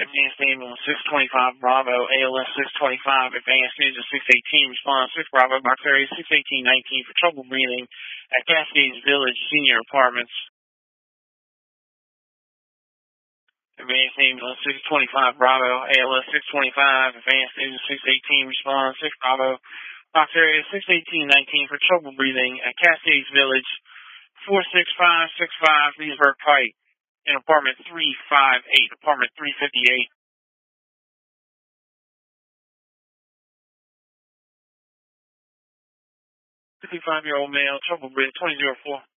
Advanced Ambulance 625 Bravo, ALS 625, Advanced Ninja 618, response 6 Bravo, box area 61819 for trouble breathing at Cascades Village Senior Apartments. Advanced Ambulance 625 Bravo, ALS 625, Advanced Ninja 618, response 6 Bravo, box area 61819 for trouble breathing at Cascades Village 46565 Leesburg Pike in apartment 358, apartment 358. 55-year-old male, trouble breathing, 2004.